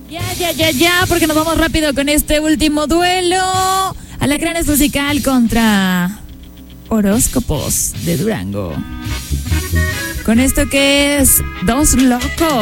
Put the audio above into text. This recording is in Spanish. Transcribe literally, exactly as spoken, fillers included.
Ya, ya, ya, ya, porque nos vamos rápido con este último duelo. Alacranes musical contra Horóscopos de Durango. Con esto que es Dos Locos.